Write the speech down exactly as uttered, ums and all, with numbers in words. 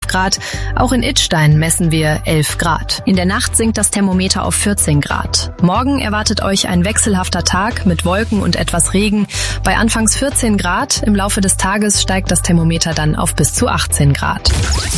Grad. Auch in Idstein messen wir elf Grad. In der Nacht sinkt das Thermometer auf vierzehn Grad. Morgen erwartet euch ein wechselhafter Tag mit Wolken und etwas Regen. Bei anfangs vierzehn Grad, im Laufe des Tages steigt das Thermometer dann auf bis zu achtzehn Grad.